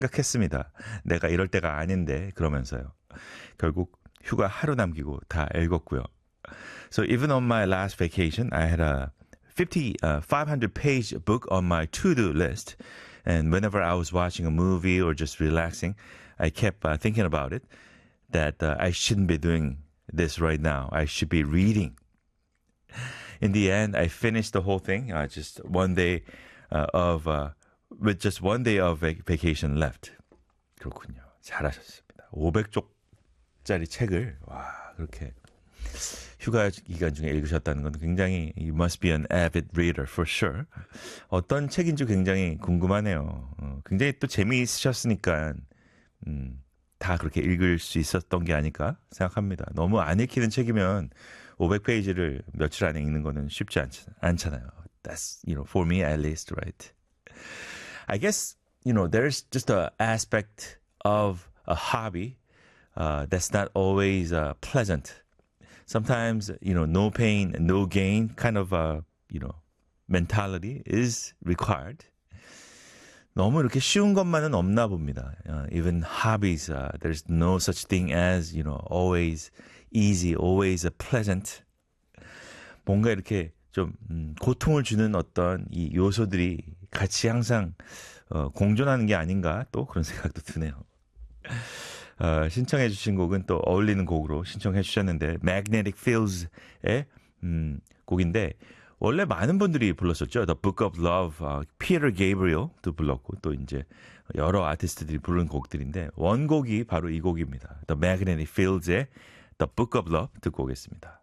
생각했습니다. 내가 이럴 때가 아닌데 그러면서요. 결국 휴가 하루 남기고 다 읽었고요. So even on my last vacation, I had a 500-page book on my to-do list. And whenever I was watching a movie or just relaxing, I kept thinking about it, that I shouldn't be doing this right now. I should be reading. In the end, I finished the whole thing, just one day with just one day of vacation left. 그렇군요. 잘하셨습니다. 500쪽짜리 책을, 와, 그렇게 휴가 기간 중에 읽으셨다는 건 굉장히 you must be an avid reader for sure. 어떤 책인지 굉장히 궁금하네요. 굉장히 또 재미있으셨으니까 다 그렇게 읽을 수 있었던 게 아닐까 생각합니다. 너무 안 읽히는 책이면 500페이지를 며칠 안에 읽는 거는 쉽지 않잖아요. That's, for me at least, right? I guess, there's just an aspect of a hobby that's not always pleasant. Sometimes, no pain, no gain kind of, mentality is required. 너무 이렇게 쉬운 것만은 없나 봅니다. Even hobbies, there's no such thing as, always easy, always pleasant. 뭔가 이렇게 좀 고통을 주는 어떤 이 요소들이 같이 항상 공존하는 게 아닌가 또 그런 생각도 드네요. 신청해 주신 곡은 또 어울리는 곡으로 신청해 주셨는데 Magnetic Fields의 곡인데 원래 많은 분들이 불렀었죠. The Book of Love, Peter Gabriel도 불렀고 또 이제 여러 아티스트들이 부른 곡들인데 원곡이 바로 이 곡입니다. The Magnetic Fields의 The Book of Love 듣고 오겠습니다.